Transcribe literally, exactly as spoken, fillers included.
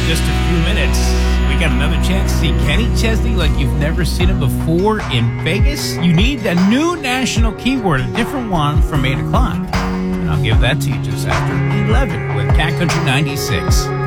just a few minutes, we got another chance to see Kenny Chesney like you've never seen him before in Vegas. You need a new national keyword, a different one from eight o'clock. And I'll give that to you just after eleven with Cat Country ninety-six.